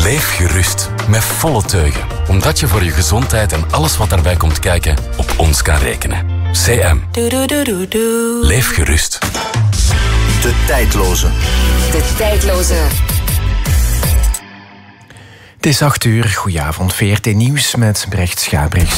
Leef gerust, met volle teugen. Omdat je voor je gezondheid en alles wat daarbij komt kijken op ons kan rekenen. CM. Leef gerust. De tijdloze. De tijdloze. Het is 8:00. Goedenavond, VRT Nieuws met Brecht Schabrichs.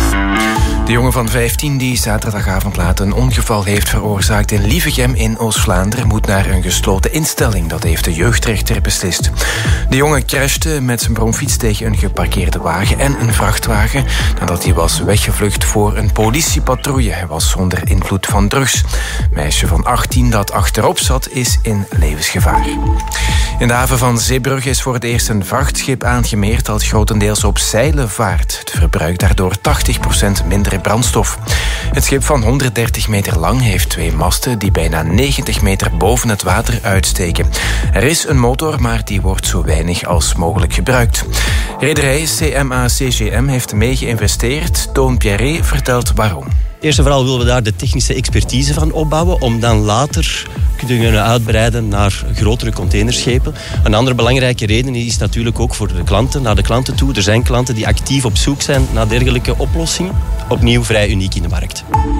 De jongen van 15 die zaterdagavond laat een ongeval heeft veroorzaakt in Lievegem in Oost-Vlaanderen moet naar een gesloten instelling. Dat heeft de jeugdrechter beslist. De jongen crashte met zijn bromfiets tegen een geparkeerde wagen en een vrachtwagen nadat hij was weggevlucht voor een politiepatrouille. Hij was zonder invloed van drugs. Een meisje van 18 dat achterop zat is in levensgevaar. In de haven van Zeebrugge is voor het eerst een vrachtschip aangemeerd dat grotendeels op zeilen vaart. Het verbruikt daardoor 80% minder brandstof. Het schip van 130 meter lang heeft 2 masten die bijna 90 meter boven het water uitsteken. Er is een motor, maar die wordt zo weinig als mogelijk gebruikt. Rederij CMA-CGM heeft mee geïnvesteerd. Toon Pierret vertelt waarom. Eerst en vooral willen we daar de technische expertise van opbouwen om dan later te kunnen uitbreiden naar grotere containerschepen. Een andere belangrijke reden is natuurlijk ook voor de klanten, naar de klanten toe. Er zijn klanten die actief op zoek zijn naar dergelijke oplossingen. Opnieuw vrij uniek in de markt.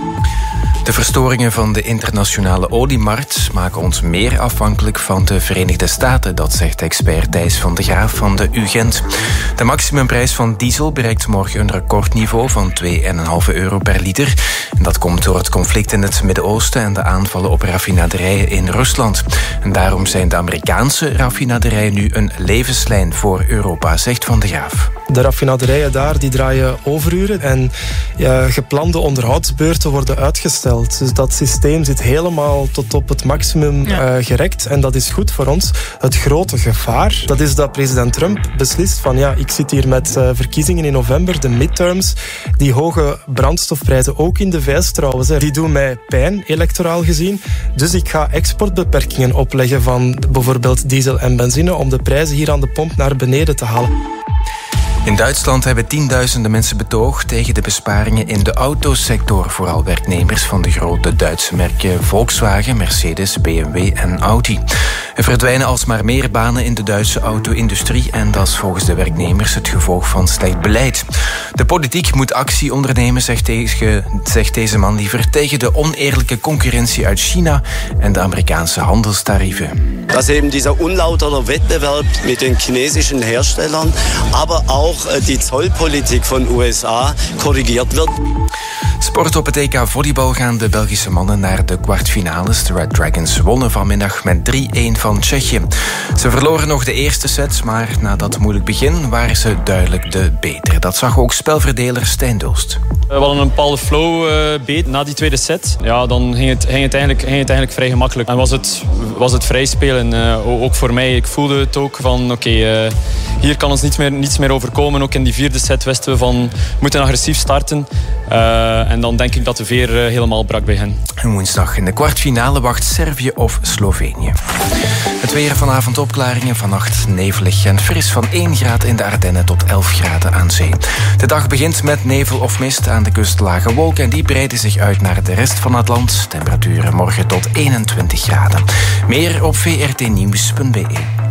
De verstoringen van de internationale oliemarkt maken ons meer afhankelijk van de Verenigde Staten, dat zegt expert Thijs van de Graaf van de UGent. De maximumprijs van diesel bereikt morgen een recordniveau van €2,5 per liter. En dat komt door het conflict in het Midden-Oosten en de aanvallen op raffinaderijen in Rusland. En daarom zijn de Amerikaanse raffinaderijen nu een levenslijn voor Europa, zegt Van de Graaf. De raffinaderijen daar die draaien overuren en geplande onderhoudsbeurten worden uitgesteld. Dus dat systeem zit helemaal tot op het maximum gerekt en dat is goed voor ons. Het grote gevaar, dat is dat president Trump beslist van ik zit hier met verkiezingen in november, de midterms. Die hoge brandstofprijzen, ook in de VS trouwens, die doen mij pijn, electoraal gezien. Dus ik ga exportbeperkingen opleggen van bijvoorbeeld diesel en benzine om de prijzen hier aan de pomp naar beneden te halen. In Duitsland hebben tienduizenden mensen betoogd tegen de besparingen in de autosector. Vooral werknemers van de grote Duitse merken Volkswagen, Mercedes, BMW en Audi. Er verdwijnen alsmaar meer banen in de Duitse auto-industrie en dat is volgens de werknemers het gevolg van slecht beleid. De politiek moet actie ondernemen, zegt deze man liever, tegen de oneerlijke concurrentie uit China en de Amerikaanse handelstarieven. Dat is eben dieser unlautere Wettbewerb mit den chinesischen Herstellern, aber auch die Zollpolitik van USA korrigiert wird. Sport op het EK volleybal gaan de Belgische mannen naar de kwartfinales. De Red Dragons wonnen vanmiddag met 3-1 van Tsjechië. Ze verloren nog de eerste set, maar na dat moeilijk begin waren ze duidelijk de betere. Dat zag ook spelverdeler Stijn Dulst. We hadden een bepaalde flow beet na die tweede set. Ja, dan ging het eigenlijk vrij gemakkelijk. En was het vrij spelen. Ook voor mij, ik voelde het ook van oké, hier kan ons niets meer overkomen. Ook in die vierde set wisten we van we moeten agressief starten. En dan denk ik dat de veer helemaal brak bij hen. En woensdag in de kwartfinale wacht Servië of Slovenië. Het weer vanavond opklaringen, vannacht nevelig en fris van 1 graad in de Ardennen tot 11 graden aan zee. De dag begint met nevel of mist, aan de kust lage wolken en die breiden zich uit naar de rest van het land. Temperaturen morgen tot 21 graden. Meer op vrtnieuws.be.